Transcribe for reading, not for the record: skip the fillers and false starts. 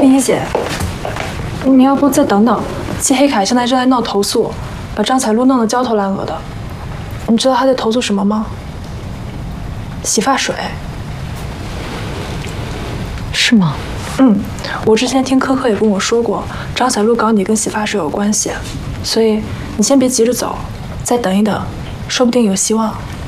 丽姐，你要不再等等？季黑凯现在正在闹投诉，把张彩璐弄得焦头烂额的。你知道他在投诉什么吗？洗发水。 是吗？ 我之前听科科也跟我说过，张彩璐搞你跟洗发水有关系，所以你先别急着走，再等一等，说不定有希望。